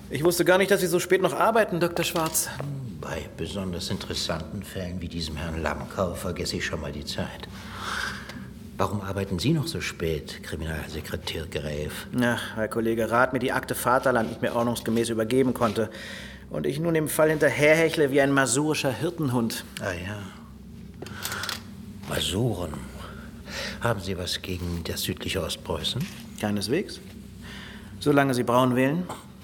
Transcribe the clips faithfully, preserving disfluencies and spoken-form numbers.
Ich wusste gar nicht, dass Sie so spät noch arbeiten, Doktor Schwarz. Bei besonders interessanten Fällen wie diesem Herrn Lamkau vergesse ich schon mal die Zeit. Warum arbeiten Sie noch so spät, Kriminalsekretär Gräf? Ach, Herr Kollege Rath mir die Akte Vaterland nicht mehr ordnungsgemäß übergeben konnte. Und ich nun im Fall hinterherhechle wie ein masurischer Hirtenhund. Ah ja. Masuren. Haben Sie was gegen das südliche Ostpreußen? Keineswegs. Solange Sie braun wählen.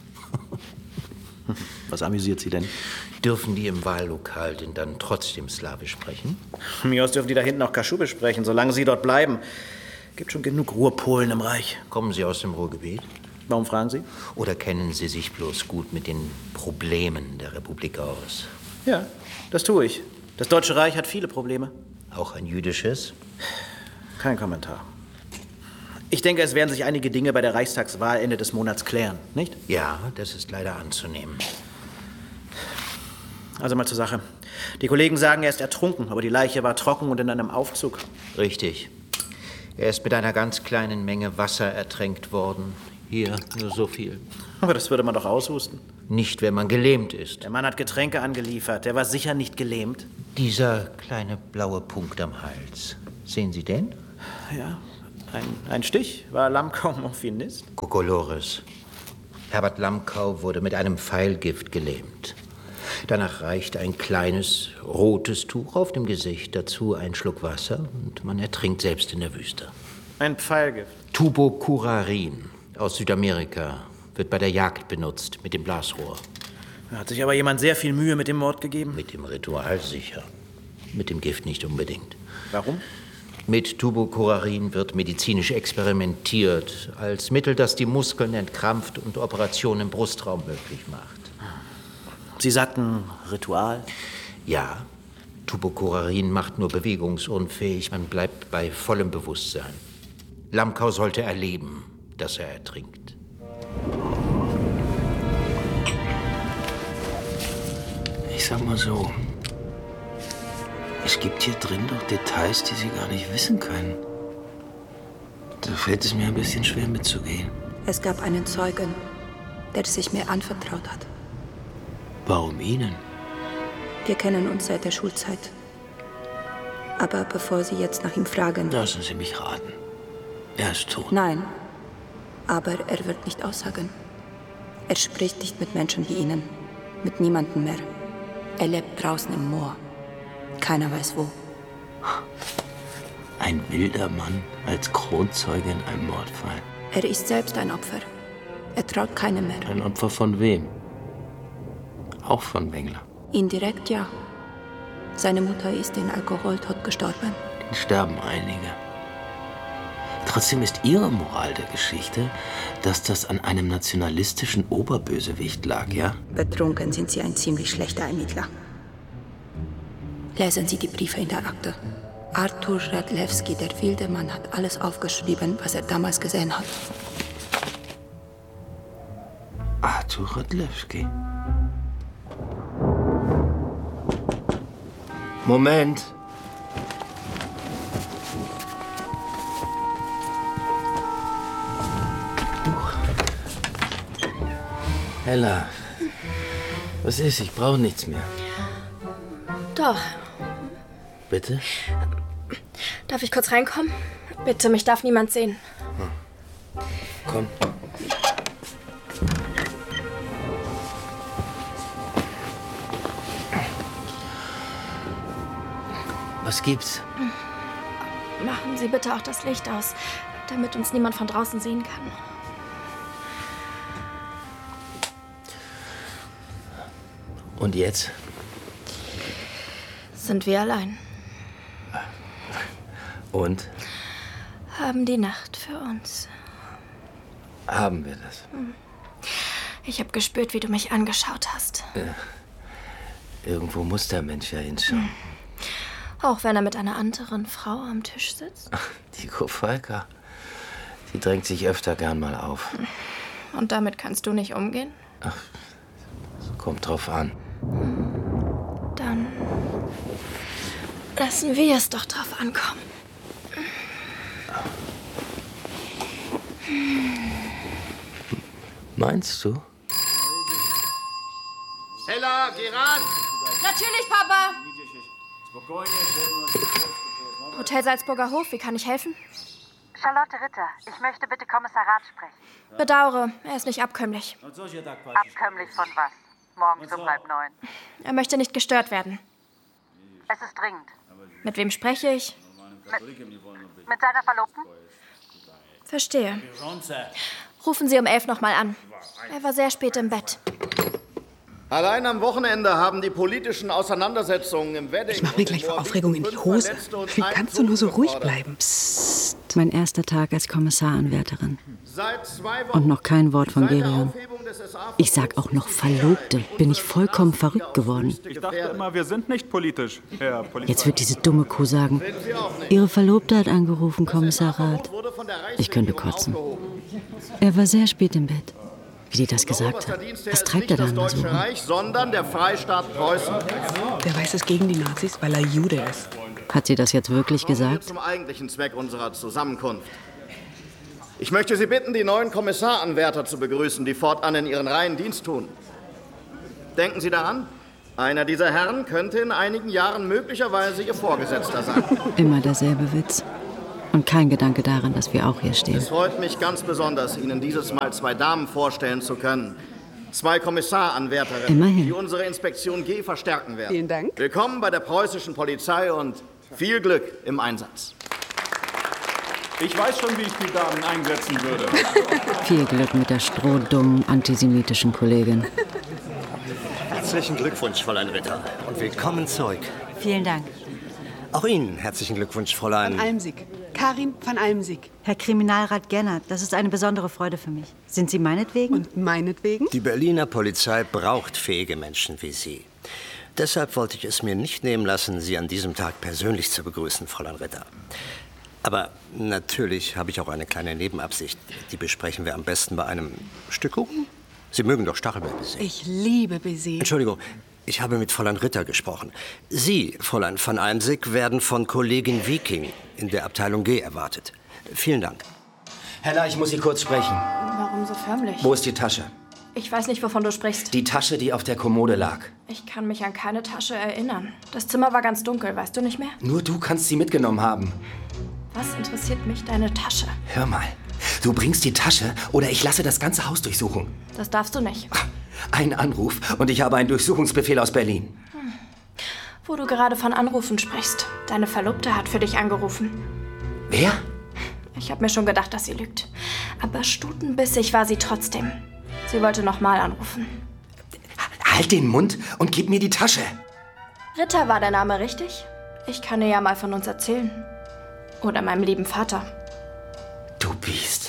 Was amüsiert Sie denn? Dürfen die im Wahllokal denn dann trotzdem Slawisch sprechen? Mir aus dürfen die da hinten auch Kaschubisch sprechen, solange Sie dort bleiben. Gibt schon genug Ruhrpolen im Reich. Kommen Sie aus dem Ruhrgebiet? Warum fragen Sie? Oder kennen Sie sich bloß gut mit den Problemen der Republik aus? Ja, das tue ich. Das Deutsche Reich hat viele Probleme. Auch ein jüdisches? Kein Kommentar. Ich denke, es werden sich einige Dinge bei der Reichstagswahl Ende des Monats klären, nicht? Ja, das ist leider anzunehmen. Also mal zur Sache. Die Kollegen sagen, er ist ertrunken, aber die Leiche war trocken und in einem Aufzug. Richtig. Er ist mit einer ganz kleinen Menge Wasser ertränkt worden. Hier, nur so viel. Aber das würde man doch aushusten. Nicht, wenn man gelähmt ist. Der Mann hat Getränke angeliefert. Der war sicher nicht gelähmt. Dieser kleine blaue Punkt am Hals. Sehen Sie den? Ja, ein, ein Stich. War Lamkau Morphinist? Kokolores. Herbert Lamkau wurde mit einem Pfeilgift gelähmt. Danach reicht ein kleines, rotes Tuch auf dem Gesicht, dazu ein Schluck Wasser und man ertrinkt selbst in der Wüste. Ein Pfeilgift? Tubocurarin aus Südamerika wird bei der Jagd benutzt, mit dem Blasrohr. Da hat sich aber jemand sehr viel Mühe mit dem Mord gegeben. Mit dem Ritual sicher, mit dem Gift nicht unbedingt. Warum? Mit Tubocurarin wird medizinisch experimentiert, als Mittel, das die Muskeln entkrampft und Operationen im Brustraum möglich macht. Sie sagten Ritual? Ja, Tubocurarin macht nur bewegungsunfähig, man bleibt bei vollem Bewusstsein. Lamkau sollte erleben, dass er ertrinkt. Ich sag mal so, es gibt hier drin doch Details, die Sie gar nicht wissen können. Da fällt es mir ein bisschen schwer mitzugehen. Es gab einen Zeugen, der sich mir anvertraut hat. Warum Ihnen? Wir kennen uns seit der Schulzeit. Aber bevor Sie jetzt nach ihm fragen... Lassen Sie mich raten. Er ist tot. Nein, aber er wird nicht aussagen. Er spricht nicht mit Menschen wie Ihnen. Mit niemandem mehr. Er lebt draußen im Moor. Keiner weiß wo. Ein wilder Mann als Kronzeuge in einem Mordfall. Er ist selbst ein Opfer. Er traut keinem mehr. Ein Opfer von wem? Auch von Wengler? Indirekt ja. Seine Mutter ist in Alkoholtod gestorben. Den sterben einige. Trotzdem ist Ihre Moral der Geschichte, dass das an einem nationalistischen Oberbösewicht lag, ja? Betrunken sind Sie ein ziemlich schlechter Ermittler. Lesen Sie die Briefe in der Akte. Artur Radlewski, der wilde Mann, hat alles aufgeschrieben, was er damals gesehen hat. Artur Radlewski? Moment. Ella, was ist? Ich brauche nichts mehr. Doch. Bitte? Darf ich kurz reinkommen? Bitte, mich darf niemand sehen. Hm. Komm. Was gibt's? Machen Sie bitte auch das Licht aus, damit uns niemand von draußen sehen kann. Und jetzt? Sind wir allein. Und? Haben die Nacht für uns. Haben wir das? Ich habe gespürt, wie du mich angeschaut hast. Äh, irgendwo muss der Mensch ja hinschauen. Auch wenn er mit einer anderen Frau am Tisch sitzt. Ach, die Kofalka. Die drängt sich öfter gern mal auf. Und damit kannst du nicht umgehen? Ach, kommt drauf an. Dann lassen wir es doch drauf ankommen. Meinst du? Ella, geh ran! Natürlich, Papa! Hotel Salzburger Hof, wie kann ich helfen? Charlotte Ritter, ich möchte bitte Kommissar Rath sprechen. Bedauere, er ist nicht abkömmlich. Abkömmlich von was? Morgens um halb neun. Er möchte nicht gestört werden. Es ist dringend. Mit wem spreche ich? Mit, mit seiner Verlobten? Verstehe. Rufen Sie um elf noch mal an. Er war sehr spät im Bett. Allein am Wochenende haben die politischen Auseinandersetzungen im Wedding... Ich mach mir gleich vor Aufregung in die Hose. Wie kannst du nur so ruhig bleiben? Psst. Mein erster Tag als Kommissaranwärterin. Und noch kein Wort von Gerion. Ich sag auch noch Verlobte. Bin ich vollkommen verrückt geworden. Ich dachte immer, wir sind nicht politisch, Herr Polizei. Jetzt wird diese dumme Kuh sagen, Ihre Verlobte hat angerufen, Kommissar Rath. Ich könnte kotzen. Er war sehr spät im Bett. Wie die das gesagt hat. Was treibt er da immer so? Reich, sondern der Freistaat Preußen. Der weiß es gegen die Nazis, weil er Jude ist. Hat sie das jetzt wirklich gesagt? Zum eigentlichen Zweck unserer Zusammenkunft. Ich möchte Sie bitten, die neuen Kommissaranwärter zu begrüßen, die fortan in ihren Reihen Dienst tun. Denken Sie daran, einer dieser Herren könnte in einigen Jahren möglicherweise Ihr Vorgesetzter sein. Immer derselbe Witz. Und kein Gedanke daran, dass wir auch hier stehen. Es freut mich ganz besonders, Ihnen dieses Mal zwei Damen vorstellen zu können. Zwei Kommissaranwärterinnen, Immerhin. die unsere Inspektion G verstärken werden. Vielen Dank. Willkommen bei der preußischen Polizei und viel Glück im Einsatz. Ich weiß schon, wie ich die Damen einsetzen würde. Viel Glück mit der strohdummen antisemitischen Kollegin. Herzlichen Glückwunsch, Fräulein Ritter. Und willkommen zurück. Vielen Dank. Auch Ihnen herzlichen Glückwunsch, Fräulein. Van Almsick. Karin van Almsick. Herr Kriminalrat Gennert, das ist eine besondere Freude für mich. Sind Sie meinetwegen? Und meinetwegen? Die Berliner Polizei braucht fähige Menschen wie Sie. Deshalb wollte ich es mir nicht nehmen lassen, Sie an diesem Tag persönlich zu begrüßen, Fräulein Ritter. Aber natürlich habe ich auch eine kleine Nebenabsicht. Die besprechen wir am besten bei einem Stück Kuchen. Sie mögen doch Stachelbeerbaiser. Ich liebe Baiser. Entschuldigung, ich habe mit Fräulein Ritter gesprochen. Sie, Fräulein van Almsick, werden von Kollegin Viking in der Abteilung G erwartet. Vielen Dank. Hella, ich muss Sie kurz sprechen. Warum so förmlich? Wo ist die Tasche? Ich weiß nicht, wovon du sprichst. Die Tasche, die auf der Kommode lag. Ich kann mich an keine Tasche erinnern. Das Zimmer war ganz dunkel, weißt du nicht mehr? Nur du kannst sie mitgenommen haben. Was interessiert mich deine Tasche? Hör mal, du bringst die Tasche oder ich lasse das ganze Haus durchsuchen. Das darfst du nicht. Ein Anruf und ich habe einen Durchsuchungsbefehl aus Berlin. Hm. Wo du gerade von Anrufen sprichst. Deine Verlobte hat für dich angerufen. Wer? Ich habe mir schon gedacht, dass sie lügt. Aber stutenbissig war sie trotzdem. Sie wollte nochmal anrufen. Halt den Mund und gib mir die Tasche. Ritter war der Name, richtig? Ich kann dir ja mal von uns erzählen. Oder meinem lieben Vater. Du Biest.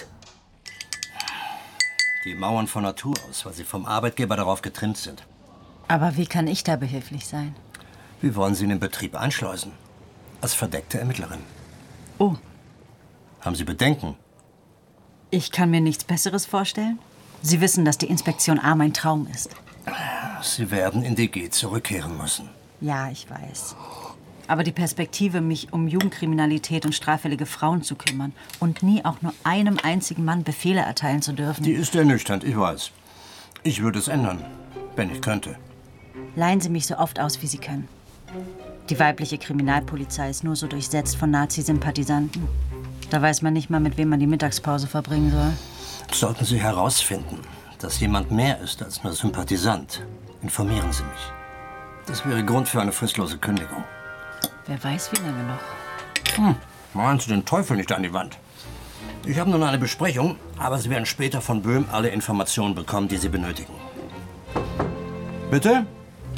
Die Mauern von Natur aus, weil sie vom Arbeitgeber darauf getrimmt sind. Aber wie kann ich da behilflich sein? Wir wollen Sie in den Betrieb einschleusen. Als verdeckte Ermittlerin. Oh. Haben Sie Bedenken? Ich kann mir nichts Besseres vorstellen. Sie wissen, dass die Inspektion A mein Traum ist. Sie werden in die G zurückkehren müssen. Ja, ich weiß. Aber die Perspektive, mich um Jugendkriminalität und straffällige Frauen zu kümmern und nie auch nur einem einzigen Mann Befehle erteilen zu dürfen. Die ist ernüchternd, ich weiß. Ich würde es ändern, wenn ich könnte. Leihen Sie mich so oft aus, wie Sie können. Die weibliche Kriminalpolizei ist nur so durchsetzt von Nazi-Sympathisanten. Da weiß man nicht mal, mit wem man die Mittagspause verbringen soll. Sollten Sie herausfinden, dass jemand mehr ist als nur Sympathisant, informieren Sie mich. Das wäre Grund für eine fristlose Kündigung. Wer weiß, wie lange noch. Hm, malen Sie den Teufel nicht an die Wand. Ich habe nun eine Besprechung, aber Sie werden später von Böhm alle Informationen bekommen, die Sie benötigen. Bitte?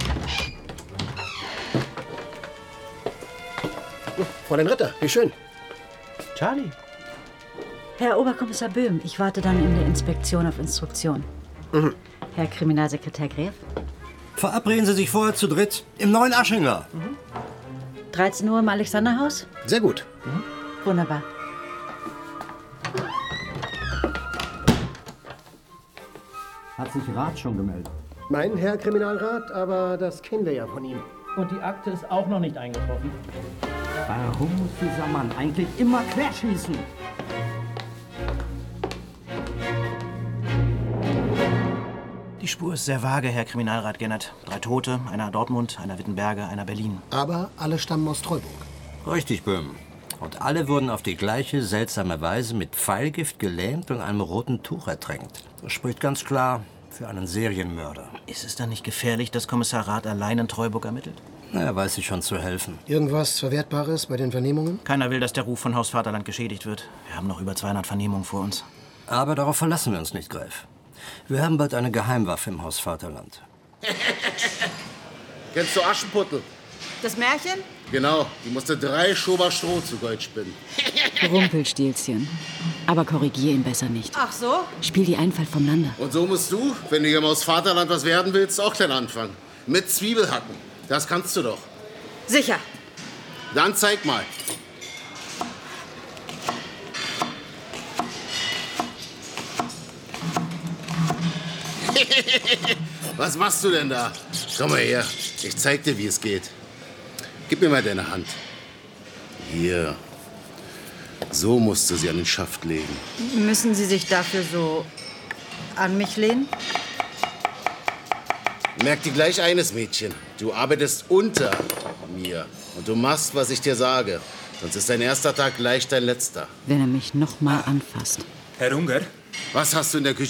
Fräulein Ritter, wie schön. Charlie. Herr Oberkommissar Böhm, ich warte dann in der Inspektion auf Instruktion. Mhm. Herr Kriminalsekretär Gräf? Verabreden Sie sich vorher zu dritt im neuen Aschinger. Mhm. dreizehn Uhr im Alexanderhaus? Sehr gut. Mhm. Wunderbar. Hat sich Rat schon gemeldet? Mein Herr Kriminalrat, aber das kennen wir ja von ihm. Und die Akte ist auch noch nicht eingetroffen. Warum muss dieser Mann eigentlich immer querschießen? Die Spur ist sehr vage, Herr Kriminalrat Gennert. Drei Tote, einer Dortmund, einer Wittenberge, einer Berlin. Aber alle stammen aus Treuburg. Richtig, Böhm. Und alle wurden auf die gleiche seltsame Weise mit Pfeilgift gelähmt und einem roten Tuch ertränkt. Das spricht ganz klar für einen Serienmörder. Ist es dann nicht gefährlich, dass Kommissar Rath allein in Treuburg ermittelt? Na, er weiß sich schon zu helfen. Irgendwas Verwertbares bei den Vernehmungen? Keiner will, dass der Ruf von Haus Vaterland geschädigt wird. Wir haben noch über zweihundert Vernehmungen vor uns. Aber darauf verlassen wir uns nicht, Greif. Wir haben bald eine Geheimwaffe im Haus Vaterland. Kennst du Aschenputtel? Das Märchen? Genau, die musste drei Schober Stroh zu Gold spinnen. Rumpelstilzchen. Aber korrigier ihn besser nicht. Ach so? Spiel die Einfalt vom Lande. Und so musst du, wenn du hier im Haus Vaterland was werden willst, auch klein anfangen. Mit Zwiebelhacken. Das kannst du doch. Sicher. Dann zeig mal. Was machst du denn da? Komm mal her. Ich zeig dir, wie es geht. Gib mir mal deine Hand. Hier. So musst du sie an den Schaft legen. Müssen Sie sich dafür so an mich lehnen? Merk dir gleich eines, Mädchen. Du arbeitest unter mir. Und du machst, was ich dir sage. Sonst ist dein erster Tag gleich dein letzter. Wenn er mich noch mal anfasst. Herr Unger? Was hast du in der Küche